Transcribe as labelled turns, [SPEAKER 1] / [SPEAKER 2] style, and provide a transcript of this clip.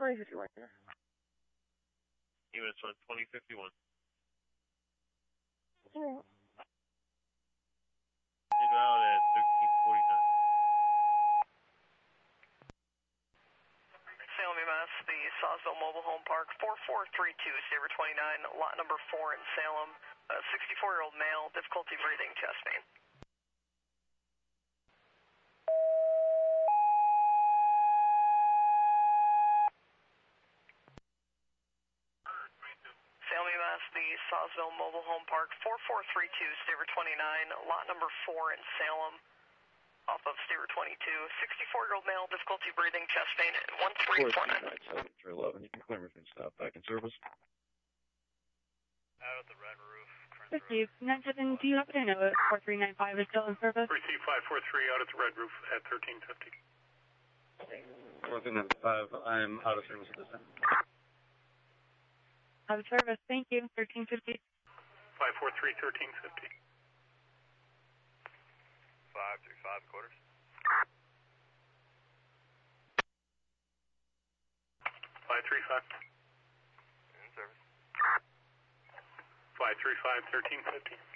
[SPEAKER 1] 2051.
[SPEAKER 2] Units on 2051.
[SPEAKER 1] Hmm.
[SPEAKER 2] Inbound at 1349.
[SPEAKER 3] Salem, UMass, the Sawsville Mobile Home Park, 4432, Sabre 29, lot number 4 in Salem. 64-year-old male, difficulty breathing, chest pain. Salem, UMass, the Sawsville Mobile Home Park, 4432, Sabre 29, lot number 4 in Salem. Off of Sabre 22, 64-year-old male, difficulty breathing, chest pain, 1349.
[SPEAKER 4] 4397311, you can clear me from stop back in service.
[SPEAKER 2] Out at the Red Roof.
[SPEAKER 5] Received. 97, do you happen to know if 4395 is still in service?
[SPEAKER 6] Receive 543 out at the Red Roof at 1350.
[SPEAKER 4] 4395, I'm out of service at this time.
[SPEAKER 5] Out of service, thank you. 1350.
[SPEAKER 6] 543, 1350.
[SPEAKER 2] 535 quarters.
[SPEAKER 6] 535.
[SPEAKER 2] In service.
[SPEAKER 6] 535, 1350.